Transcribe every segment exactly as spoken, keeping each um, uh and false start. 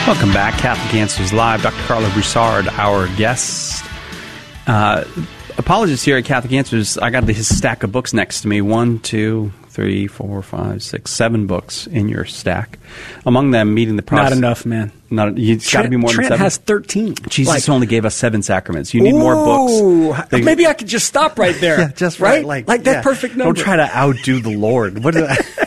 Welcome back. Catholic Answers Live. Doctor Carla Broussard, our guest. Uh, apologists here at Catholic Answers. I got his stack of books next to me. One, two, three, four, five, six, seven books in your stack. Among them, Meeting the Process. Not enough, man. Not, it's got to be more Trent than seven. has thirteen. Jesus like, only gave us seven sacraments. You need more books. Ooh, maybe I could just stop right there. Yeah, just right. right. Like, like that yeah. perfect number. Don't try to outdo the Lord. What? Is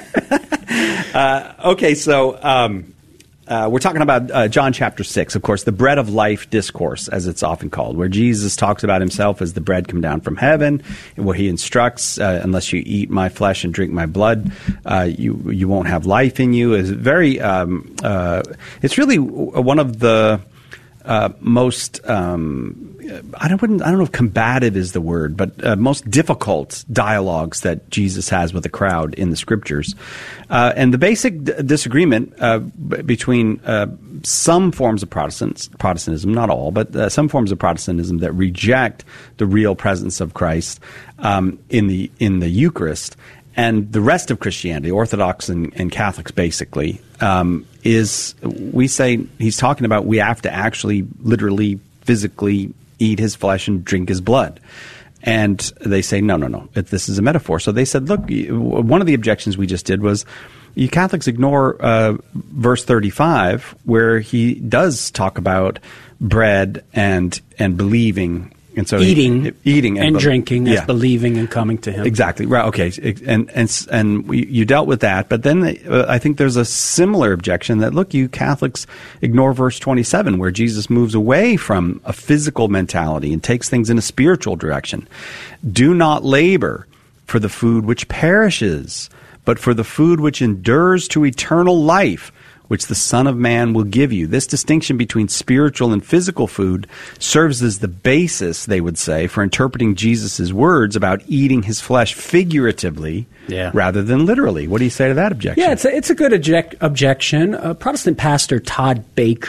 that? uh, okay, so um, uh, we're talking about uh, John chapter six, of course, the bread of life discourse, as it's often called, where Jesus talks about himself as the bread come down from heaven, where he instructs, uh, unless you eat my flesh and drink my blood, uh, you you won't have life in you. Is very. Um, uh, it's really one of the uh, most. Um, I don't, wouldn't, I don't know if combative is the word, but uh, most difficult dialogues that Jesus has with the crowd in the scriptures. Uh, and the basic d- disagreement uh, b- between uh, some forms of Protestants, Protestantism, not all, but uh, some forms of Protestantism that reject the real presence of Christ um, in the in the Eucharist, and the rest of Christianity, Orthodox and, and Catholics basically, um, is we say he's talking about we have to actually literally, physically eat his flesh and drink his blood. And they say, no, no, no, it, this is a metaphor. So they said, look, one of the objections we just did was you Catholics ignore uh, verse thirty-five, where he does talk about bread and and believing. And so eating, he, eating and, and be- drinking yeah. as believing and coming to him. Exactly. Right. Okay. And and and we, you dealt with that, but then uh, I think there's a similar objection that look, you Catholics ignore verse twenty-seven, where Jesus moves away from a physical mentality and takes things in a spiritual direction. Do not labor for the food which perishes, but for the food which endures to eternal life, which the Son of Man will give you. This distinction between spiritual and physical food serves as the basis, they would say, for interpreting Jesus' words about eating his flesh figuratively yeah. rather than literally. What do you say to that objection? Yeah, it's a, it's a good object, objection. Uh, Protestant pastor Todd Baker